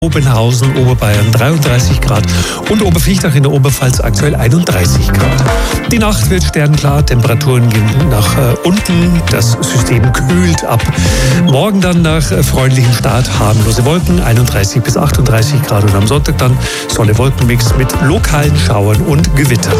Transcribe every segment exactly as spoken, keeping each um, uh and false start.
Obenhausen, Oberbayern dreiunddreißig Grad und Oberviechtach in der Oberpfalz aktuell einunddreißig Grad. Die Nacht wird sternklar, Temperaturen gehen nach äh, unten, das System kühlt ab. Morgen dann nach äh, freundlichem Start harmlose Wolken, einunddreißig bis achtunddreißig Grad und am Sonntag dann Sonne-Wolkenmix mit lokalen Schauern und Gewittern.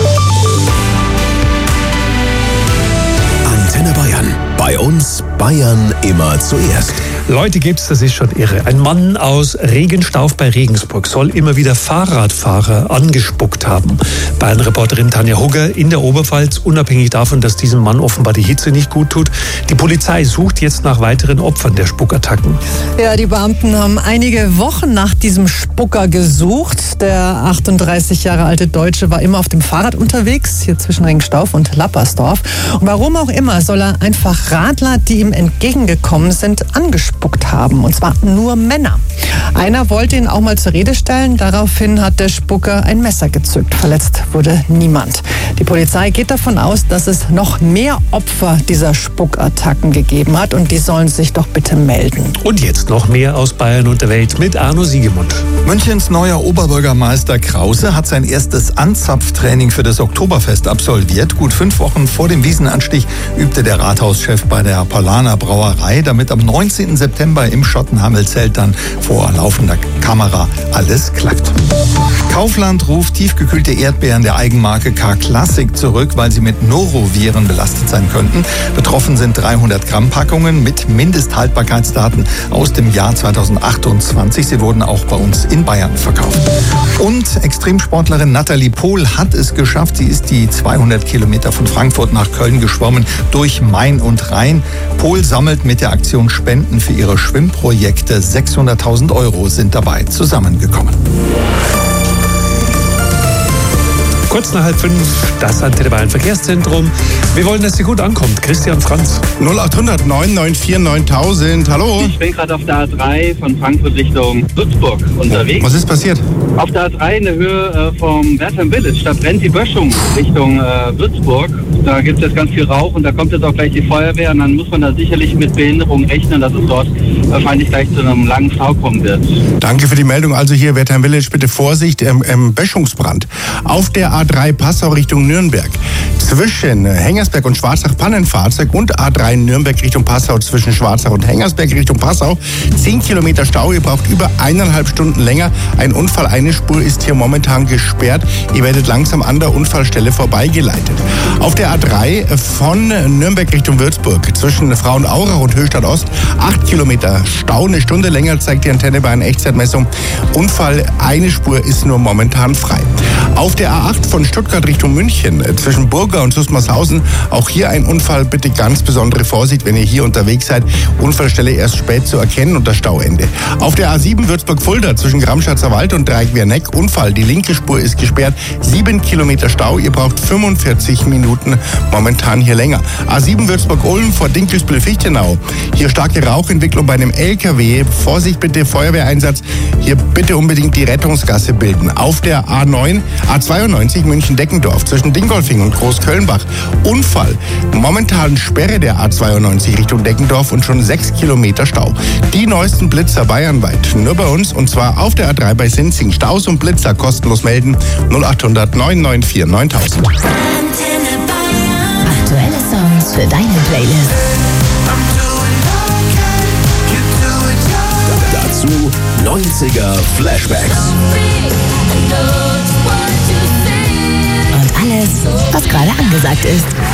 Antenne Bayern. Bei uns Bayern immer zuerst. Leute gibt's, das ist schon irre. Ein Mann aus Regenstauf bei Regensburg soll immer wieder Fahrradfahrer angespuckt haben. Bayern-Reporterin Tanja Hugger in der Oberpfalz, unabhängig davon, dass diesem Mann offenbar die Hitze nicht gut tut. Die Polizei sucht jetzt nach weiteren Opfern der Spuckattacken. Ja, die Beamten haben einige Wochen nach diesem Spucker gesucht. Der achtunddreißig Jahre alte Deutsche war immer auf dem Fahrrad unterwegs, hier zwischen Regenstauf und Lappersdorf. Und warum auch immer soll er einfach Radler, die ihm entgegengekommen sind, angespuckt haben. Und zwar nur Männer. Einer wollte ihn auch mal zur Rede stellen. Daraufhin hat der Spucker ein Messer gezückt. Verletzt wurde niemand. Die Polizei geht davon aus, dass es noch mehr Opfer dieser Spuckattacken gegeben hat. Und die sollen sich doch bitte melden. Und jetzt noch mehr aus Bayern und der Welt mit Arno Siegemund. Münchens neuer Oberbürgermeister Krause hat sein erstes Anzapftraining für das Oktoberfest absolviert. Gut fünf Wochen vor dem Wiesenanstich übte der Rathauschef bei der Paulaner Brauerei, damit am neunzehnten September im Schottenhamel-Zelt dann vor laufender Kamera alles klappt. Kaufland ruft tiefgekühlte Erdbeeren der Eigenmarke K-Classic zurück, weil sie mit Noroviren belastet sein könnten. Betroffen sind dreihundert Gramm Packungen mit Mindesthaltbarkeitsdaten aus dem Jahr zweitausendachtundzwanzig. Sie wurden auch bei uns in Bayern verkauft. Und Extremsportlerin Nathalie Pohl hat es geschafft. Sie ist die zweihundert Kilometer von Frankfurt nach Köln geschwommen durch Main und Rhein. Pohl sammelt mit der Aktion Spenden für ihre Schwimmprojekte. sechshunderttausend Euro sind dabei zusammengekommen. Kurz nach halb fünf, das Antenne Bayern Verkehrszentrum. Wir wollen, dass sie gut ankommt. Christian Franz. null acht hundert neun neun vier neuntausend. Hallo. Ich bin gerade auf der A drei von Frankfurt Richtung Würzburg unterwegs. Was ist passiert? Auf der A drei in der Höhe äh, vom Wertheim Village. Da brennt die Böschung Richtung äh, Würzburg. Da gibt es jetzt ganz viel Rauch und da kommt jetzt auch gleich die Feuerwehr. Und dann muss man da sicherlich mit Behinderung rechnen, dass es dort wahrscheinlich gleich zu einem langen Stau kommen wird. Danke für die Meldung. Also hier Wertheim Village, bitte Vorsicht im, im Böschungsbrand. Auf der A drei Passau Richtung Nürnberg. Zwischen Hengersberg und Schwarzach Pannenfahrzeug und A drei Nürnberg Richtung Passau zwischen Schwarzach und Hengersberg Richtung Passau. zehn Kilometer Stau, ihr braucht über eineinhalb Stunden länger. Ein Unfall, eine Spur ist hier momentan gesperrt. Ihr werdet langsam an der Unfallstelle vorbeigeleitet. Auf der A drei von Nürnberg Richtung Würzburg zwischen Frauenaurach und Höchstadt Ost. acht Kilometer Stau, eine Stunde länger, zeigt die Antenne bei einer Echtzeitmessung. Unfall, eine Spur ist nur momentan frei. Auf der A acht von Stuttgart Richtung München zwischen Burga und Susmarshausen. Auch hier ein Unfall. Bitte ganz besondere Vorsicht, wenn ihr hier unterwegs seid. Unfallstelle erst spät zu erkennen und das Stauende. Auf der A sieben Würzburg-Fulda zwischen Gramschatzer Wald und Dreieck-Werneck. Unfall. Die linke Spur ist gesperrt. sieben Kilometer Stau. Ihr braucht fünfundvierzig Minuten. Momentan hier länger. A sieben Würzburg-Ulm vor Dinkelsbühl-Fichtenau. Hier starke Rauchentwicklung bei einem L K W. Vorsicht bitte, Feuerwehreinsatz. Hier bitte unbedingt die Rettungsgasse bilden. Auf der A neun, A zweiundneunzig München-Deckendorf zwischen Dingolfing und Großkölnbach. Unfall. Momentan Sperre der A zweiundneunzig Richtung Deckendorf und schon sechs Kilometer Stau. Die neuesten Blitzer bayernweit. Nur bei uns und zwar auf der A drei bei Sinzing. Staus und Blitzer kostenlos melden. null acht hundert neun neun vier neuntausend. Aktuelle Songs für deine Playlist. Dazu neunziger Flashbacks. Und alles, was gerade angesagt ist.